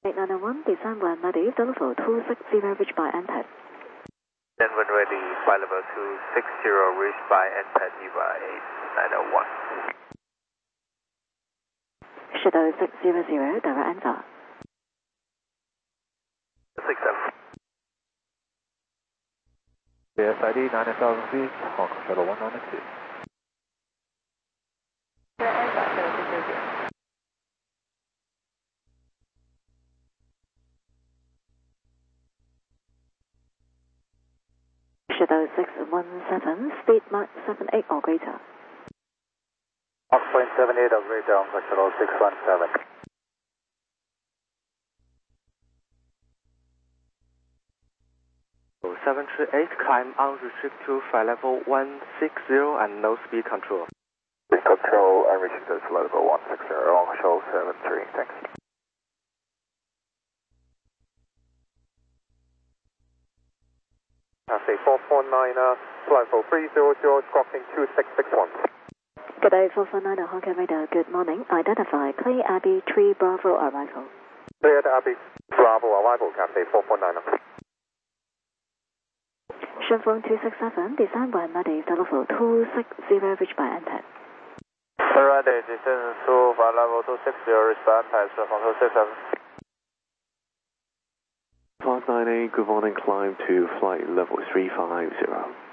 901, descend when ready, level 260, reached by NPAD. Then when ready, flight level 260, reached by NPAD EVA 901. Shadow 600, direct answer. 67. BSID 90,000 feet, Hong Kong Shuttle 192. Direct answer, Shadow 600. Shadow 617, speed Mach 78 or greater. Mach 0.78 or greater, Hong Kong Shuttle 617. 738, climb unrestricted to flight level 160 and no speed control. Speed control, unrestricted to flight level 160, Hong Kong Shuttle 73, thanks. Cathay 449, flight level 300, squawking 2661. Good day, 449 Hong Kong radar, good morning. Identify, clear Abbey 3 Bravo arrival. Cleared Abbey Bravo arrival, Cathay 449. Shenzhen 267, descend when ready, level 260, reached by NPAD. Ready, descend to flight level 260, reached by NPAD, Shenzhen 267. 598, good morning, climb to flight level 350.